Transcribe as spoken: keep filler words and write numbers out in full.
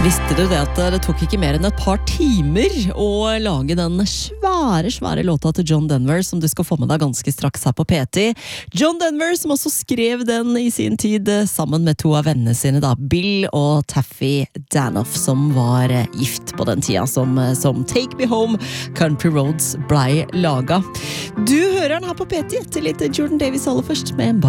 Visste du det at det tok ikke mer enn et par timer å lage den svære, svære låta til John Denver som du skal få med deg ganske straks her på P T. John Denver som også skrev den i sin tid sammen med to av vennene sine da, Bill og Taffy Danoff, som var gift på den tida som, som Take Me Home, Country Roads blei laga. Du hører den her på P T til litt Jordan Davis aller først med en